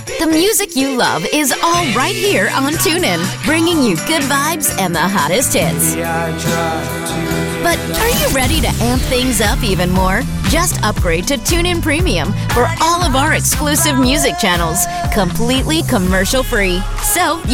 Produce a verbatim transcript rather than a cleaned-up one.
The music you love is all right here on TuneIn, bringing you good vibes and the hottest hits. But are you ready to amp things up even more? Just upgrade to TuneIn Premium for all of our exclusive music channels, completely commercial-free. So